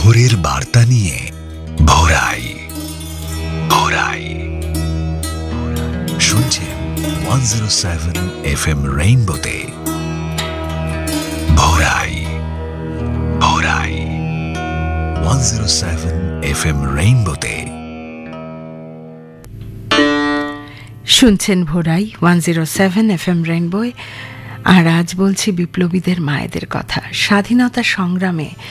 ভোরের বার্তা নিয়ে ভোরাই ভোরাই শুনছেন 107 FM রেইনবোতে ভোরাই ভোরাই 107 FM রেইনবোতে শুনছেন ভোরাই 107 FM রেইনবোয়। আর আজ বলছি বিপ্লবীদের মায়েদের কথা। স্বাধীনতা সংগ্রামে